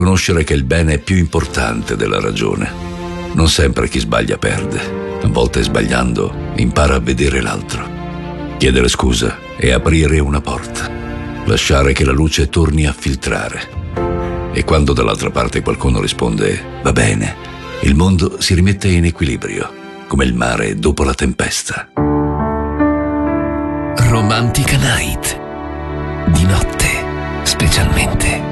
Conoscere che il bene è più importante della ragione. Non sempre chi sbaglia perde. A volte sbagliando impara a vedere l'altro. Chiedere scusa e aprire una porta. Lasciare che la luce torni a filtrare. E quando dall'altra parte qualcuno risponde "va bene", il mondo si rimette in equilibrio, come il mare dopo la tempesta. Romantica Night. Di notte, specialmente.